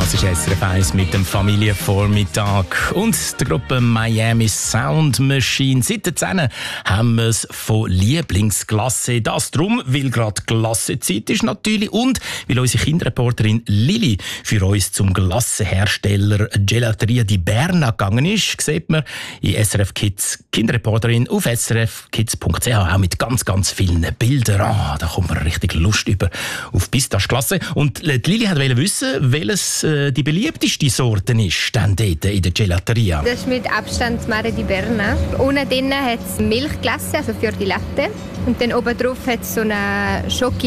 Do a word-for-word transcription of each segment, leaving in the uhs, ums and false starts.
Das ist S R F eins mit dem Familienvormittag und der Gruppe Miami Sound Machine. Seit der zehn haben wir es von Lieblingsglasse. Das drum, weil gerade Glassezeit ist natürlich und weil unsere Kinderreporterin Lili für uns zum Glassenhersteller Gelateria di Berna gegangen ist, sieht man in S R F Kids Kinderreporterin auf s r f kids punkt c h auch mit ganz, ganz vielen Bildern. Ah, da kommt man richtig Lust über auf Pistacheglasse. Und die Lili wollte wissen, welches äh, die beliebteste Sorte ist dann dort in der Gelateria. Das ist mit Abstand das Mare di Berna. Unten drin hat es Milchglasse, also für die Latte. Und dann oben drauf hat es so eine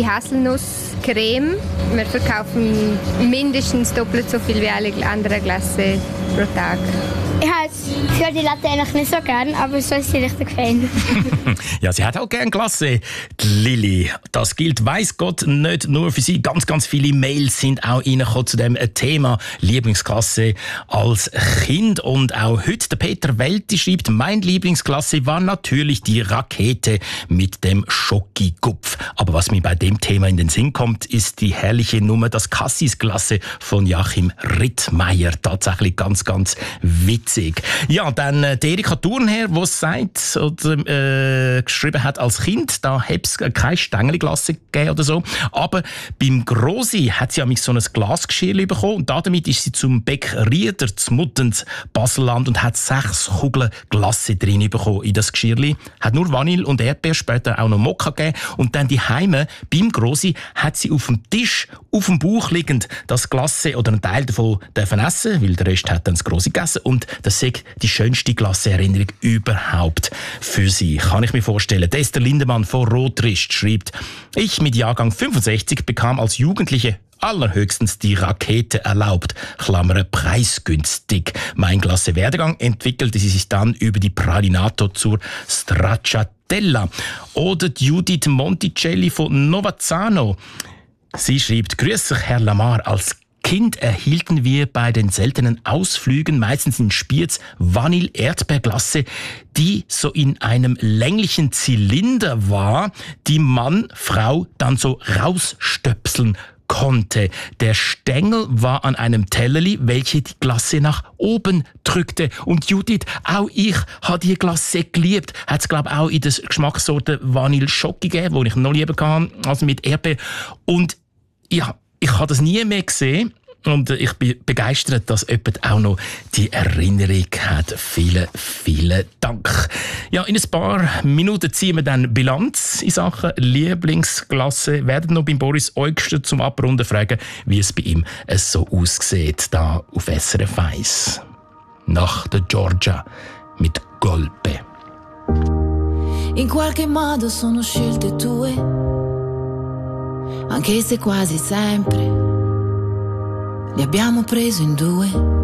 Schoki-Haselnuss-Creme. Wir verkaufen mindestens doppelt so viel wie alle anderen Glasse pro Tag. Ich habe für die Latte eigentlich nicht so gern, aber so ist sie richtig fein. Ja, sie hat auch gern Glasse, die Lili. Das gilt, weiss Gott, nicht nur für sie. Ganz, ganz viele Mails sind auch reingekommen zu dem Thema Lieblingsklasse als Kind. Und auch heute der Peter Welti schreibt, mein Lieblingsklasse war natürlich die Rakete mit dem Schoki-Gupf. Aber was mir bei dem Thema in den Sinn kommt, ist die herrliche Nummer, das Cassis-Glasse von Joachim Rittmeier. Tatsächlich ganz, ganz witzig. Ja, dann äh, die Erika Thurnherr, die sagt oder äh, geschrieben hat als Kind, da hätte es keine Stängelglasse gegeben oder so. Aber beim Grossi hat sie so ein Glasgeschirr bekommen und damit ist sie zum Bäckrieder zu Muttens Baselland und hat sechs Kugeln Glasse drin bekommen in das Geschirrli. Hat nur Vanille und Erdbeer, später auch noch Mokka gegeben. Und dann die Heime beim Grossi hat sie auf dem Tisch, auf dem Bauch liegend, das Glasse oder einen Teil davon dürfen essen, weil der Rest hat dann das Grossi gegessen. Und das ist die schönste Glasseerinnerung überhaupt für sie. Kann ich mir vorstellen. Esther Lindemann von Rotrist schreibt, ich mit Jahrgang fünfundsechzig bekam als Jugendliche allerhöchstens die Rakete erlaubt, Klammern preisgünstig. Mein Glasse-Werdegang entwickelte sie sich dann über die Pralinato zur Stracciatella. Oder Judith Monticelli von Novazzano. Sie schreibt, grüß euch, Herr Lamar, als Kind erhielten wir bei den seltenen Ausflügen, meistens in Spiez, Vanille-Erdbeerglasse, die so in einem länglichen Zylinder war, die Mann, Frau dann so rausstöpseln konnte. Der Stängel war an einem Tellerli, welche die Glasse nach oben drückte. Und Judith, auch ich habe die Glasse geliebt. Hat es, glaube ich, auch in der Geschmackssorte Vanille Schoki gegeben, die ich noch lieber hatte, als mit Erdbeer. Und ja, ich habe das nie mehr gesehen und ich bin begeistert, dass jemand auch noch die Erinnerung hat. Vielen, vielen Dank. Ja, in ein paar Minuten ziehen wir dann Bilanz in Sachen Lieblingsklasse. Werden noch beim Boris Eugster zum Abrunden fragen, wie es bei ihm so aussieht, da auf S R F eins. Nach der Georgia mit Golpe. In qualche modo sono scelte tue, anche se quasi sempre li abbiamo preso in due.